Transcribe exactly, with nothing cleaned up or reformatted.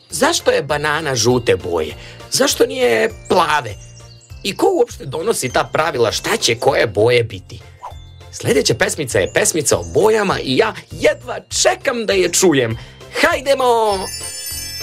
Zašto je banana žute boje? Zašto nije plave? I ko uopšte donosi ta pravila šta će koje boje biti? Sljedeća pesmica je pesmica o bojama i ja jedva čekam da je čujem. Hajdemo!